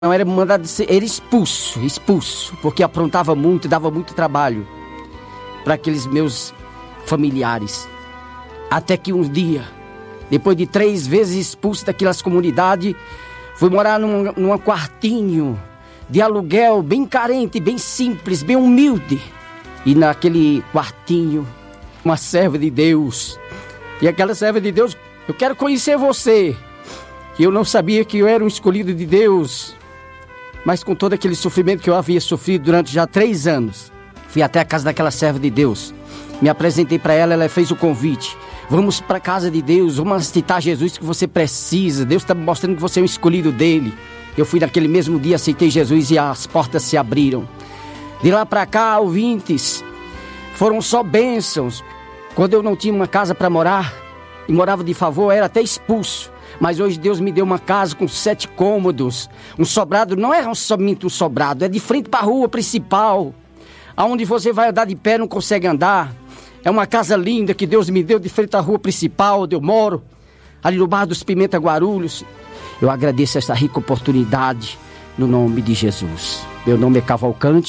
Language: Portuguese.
Não era mandado ser, era expulso, porque aprontava muito, dava muito trabalho para aqueles meus familiares. Até que um dia, depois de 3 vezes expulso daquelas comunidades, fui morar num quartinho de aluguel, bem carente, bem simples, bem humilde. E naquele quartinho, uma serva de Deus. E aquela serva de Deus, eu quero conhecer você. Que eu não sabia que eu era um escolhido de Deus. Mas com todo aquele sofrimento que eu havia sofrido durante já 3 anos, fui até a casa daquela serva de Deus. Me apresentei para ela, ela fez o convite. Vamos para a casa de Deus, vamos aceitar Jesus que você precisa. Deus está mostrando que você é um escolhido dele. Eu fui naquele mesmo dia, aceitei Jesus e as portas se abriram. De lá para cá, ouvintes, foram só bênçãos. Quando eu não tinha uma casa para morar, e morava de favor, era até expulso. Mas hoje Deus me deu uma casa com 7 cômodos. Um sobrado, não é somente um sobrado, é de frente para a rua principal. Aonde você vai andar de pé, não consegue andar. É uma casa linda que Deus me deu de frente à rua principal, onde eu moro. Ali no Bar dos Pimenta, Guarulhos. Eu agradeço essa rica oportunidade no nome de Jesus. Meu nome é Cavalcante.